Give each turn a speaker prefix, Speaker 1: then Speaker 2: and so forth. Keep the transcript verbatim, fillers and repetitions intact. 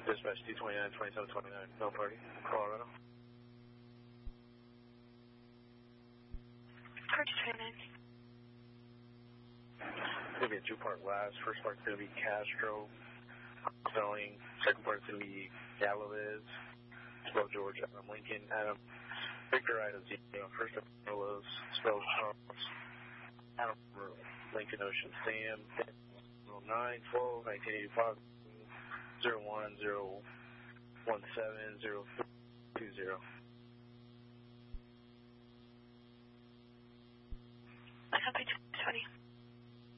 Speaker 1: Dispatch two twenty-nine, twenty-seven twenty-nine, no party, Colorado.
Speaker 2: Car two twenty-nine.
Speaker 1: It's going to be a two-part blast. First part's going to be Castro, spelling. Second part's going to be Galaviz, spell George, Adam Lincoln, Adam, Victor Ida Zero. First up, Carlos, spell Charles, Adam Lincoln Ocean Sam, nine twelve nineteen eighty-five, zero one zero one seven zero two zero.
Speaker 2: Copy two twenty.